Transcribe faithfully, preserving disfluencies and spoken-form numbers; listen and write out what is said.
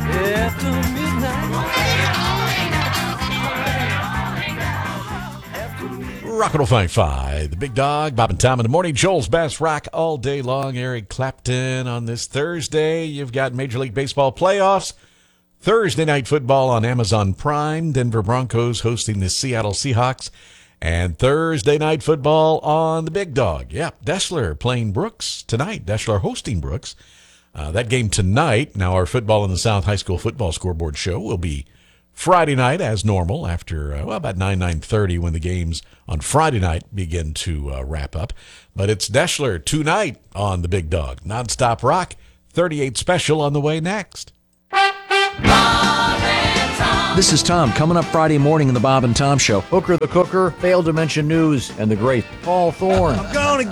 after midnight. Rock and Roll five five, the Big Dog, Bob and Tom in the morning. Joel's Best Rock all day long. Eric Clapton on this Thursday. You've got Major League Baseball playoffs. Thursday night football on Amazon Prime. Denver Broncos hosting the Seattle Seahawks. And Thursday night football on the Big Dog. Yep, Deshler playing Brooks tonight. Deshler hosting Brooks. Uh, that game tonight. Now our Football in the South High School Football Scoreboard show will be Friday night as normal after, uh, well, about nine, nine thirty when the games on Friday night begin to uh, wrap up. But it's Deshler tonight on the Big Dog. Nonstop Rock, thirty-eight special on the way next. This is Tom. Coming up Friday morning in the Bob and Tom Show. Hooker the Cooker, failed to mention news, and the great Paul Thorne. I'm gonna